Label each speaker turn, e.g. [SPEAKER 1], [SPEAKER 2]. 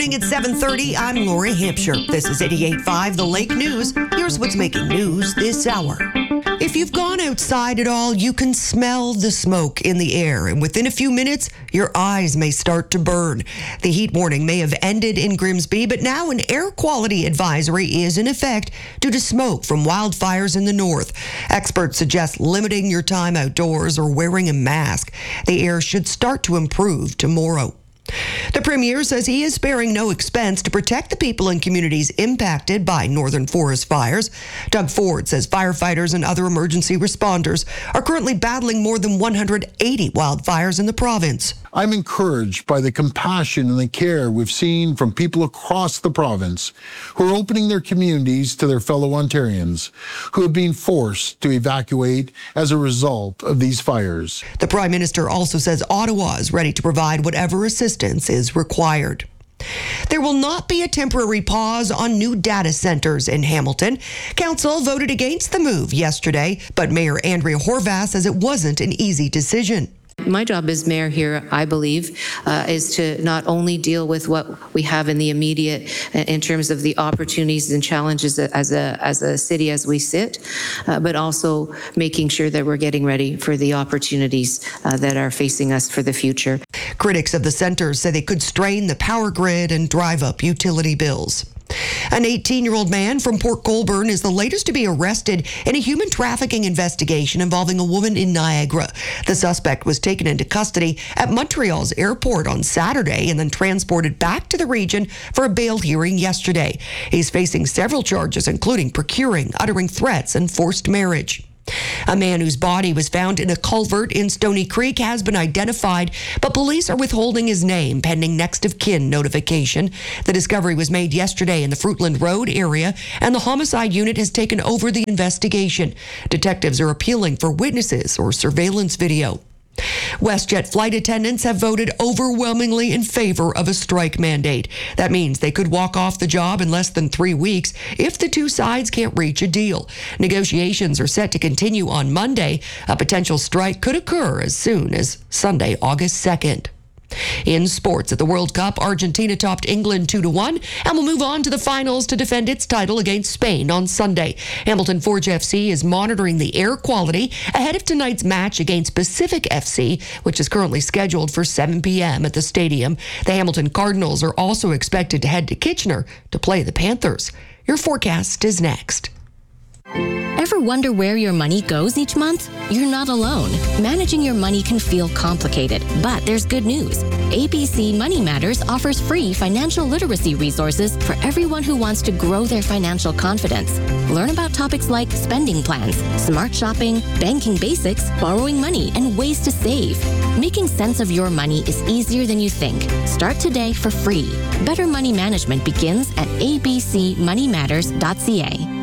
[SPEAKER 1] morning at 7:30. I'm Lori Hampshire. This is 88.5 The Lake News. Here's what's making news this hour. If you've gone outside at all, you can smell the smoke in the air, and within a few minutes, your eyes may start to burn. The heat warning may have ended in Grimsby, but now an air quality advisory is in effect due to smoke from wildfires in the north. Experts suggest limiting your time outdoors or wearing a mask. The air should start to improve tomorrow. The Premier says he is sparing no expense to protect the people in communities impacted by northern forest fires. Doug Ford says firefighters and other emergency responders are currently battling more than 180 wildfires in the province.
[SPEAKER 2] I'm encouraged by the compassion and the care we've seen from people across the province who are opening their communities to their fellow Ontarians who have been forced to evacuate as a result of these fires.
[SPEAKER 1] The Prime Minister also says Ottawa is ready to provide whatever assistance is required. There will not be a temporary pause on new data centers in Hamilton. Council voted against the move yesterday, but Mayor Andrea Horwath says it wasn't an easy decision.
[SPEAKER 3] My job as mayor here, I believe, is to not only deal with what we have in the immediate in terms of the opportunities and challenges as a city as we sit, but also making sure that we're getting ready for the opportunities that are facing us for the future.
[SPEAKER 1] Critics of the centers say they could strain the power grid and drive up utility bills. An 18-year-old man from Port Colborne is the latest to be arrested in a human trafficking investigation involving a woman in Niagara. The suspect was taken into custody at Montreal's airport on Saturday and then transported back to the region for a bail hearing yesterday. He's facing several charges, including procuring, uttering threats, and forced marriage. A man whose body was found in a culvert in Stony Creek has been identified, but police are withholding his name pending next of kin notification. The discovery was made yesterday in the Fruitland Road area, and the homicide unit has taken over the investigation. Detectives are appealing for witnesses or surveillance video. WestJet flight attendants have voted overwhelmingly in favor of a strike mandate. That means they could walk off the job in less than 3 weeks if the two sides can't reach a deal. Negotiations are set to continue on Monday. A potential strike could occur as soon as Sunday, August 2nd. In sports, at the World Cup, Argentina topped England 2-1 and will move on to the finals to defend its title against Spain on Sunday. Hamilton Forge FC is monitoring the air quality ahead of tonight's match against Pacific FC, which is currently scheduled for 7 p.m. at the stadium. The Hamilton Cardinals are also expected to head to Kitchener to play the Panthers. Your forecast is next.
[SPEAKER 4] Ever wonder where your money goes each month? You're not alone. Managing your money can feel complicated, but there's good news. ABC Money Matters offers free financial literacy resources for everyone who wants to grow their financial confidence. Learn about topics like spending plans, smart shopping, banking basics, borrowing money, and ways to save. Making sense of your money is easier than you think. Start today for free. Better money management begins at abcmoneymatters.ca.